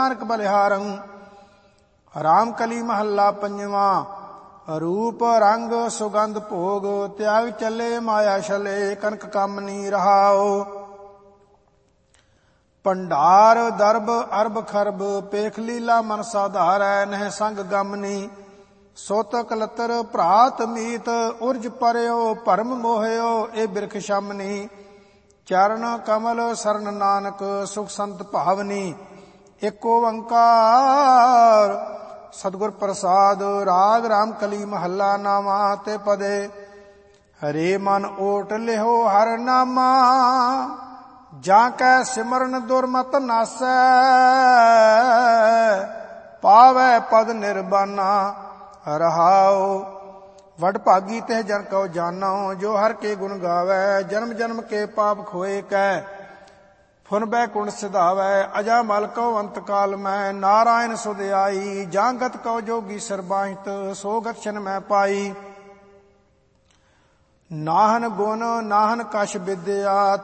ਨਾਨਕ ਬਲਿਹਾਰੰ। ਰਾਮ ਕਲੀ ਮਹੱਲਾ ਪੰਜਵਾਂ। ਰੂਪ ਰੰਗ ਸੁਗੰਧ ਭੋਗ ਤਿਆਗ ਚੱਲੇ ਮਾਇਆ ਛਲੇ ਕਨਕ ਕਾਮਨੀ ਰਹਾਓ। ਭੰਡਾਰ ਦਰਬ ਅਰਬ ਖਰਬ ਪੇਖ ਲੀਲਾ ਮਨ ਸਾਧਾਰੈ ਨਹਿ ਸੰਗ ਗਮਨੀ। ਸੁਤ ਕਲਤਰ ਭਰਾਤ ਮੀਤ ਉਰਜ ਪਰਿਓ ਭਰਮ ਮੋਹਿਓ ਇਹ ਬਿਰਖ ਸ਼ਮਨੀ। ਚਰਨ ਕਮਲ ਸਰਨ ਨਾਨਕ ਸੁਖ ਸੰਤ ਭਾਵਨੀ। ਏਕ ਓੰਕਾਰ ਸਤਿਗੁਰ ਪ੍ਰਸਾਦ। ਰਾਗ ਰਾਮ ਕਲੀ ਮਹੱਲਾ ਨਾਵਾਂ ਤੇ ਪਦੇ। ਹਰੇ ਮਨ ਓਟ ਲਿਹੋ ਹਰ ਨਾਮਾ ਜਾਂ ਕੈ ਸਿਮਰਨ ਦੁਰਮਤ ਨਾਸੈ। ਪਾਵੈ ਪਦ ਨਿਰਬਾਨਾ ਰਹਾਉ। ਵਡ ਭਾਗੀ ਤਿਹ ਜਨ ਕਉ ਜਾਨਉ ਜੋ ਹਰ ਕੇ ਗੁਣ ਗਾਵੈ। ਜਨਮ ਜਨਮ ਕੇ ਪਾਪ ਖੋਏ ਕੈ ਫੁਨ ਬੈਕੁੰਠ ਸਿਧਾਵੈ। ਅਜਾ ਮਲ ਕਉ ਅੰਤ ਕਾਲ ਮੈਂ ਨਾਰਾਇਣ ਸੁਧ ਆਈ। ਜਾਂ ਗਤ ਕਉ ਜੋਗੀ ਸਰਬਾਹਿਤ ਸੋ ਗਤ ਛਨ ਮੈਂ ਪਾਈ। ਨਾਹਨ ਗੁਣ ਨਾਹਨ ਕਛ ਵਿਦਿਆ